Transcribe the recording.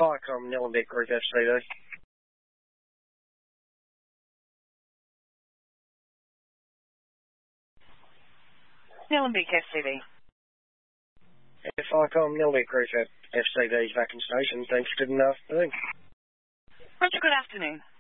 Firecom, Nillenbeck Group FCD. Nillenbeck FCD. Firecom, Nillenbeck Group FCD's vacuum station. Thanks, good afternoon. Roger, good afternoon.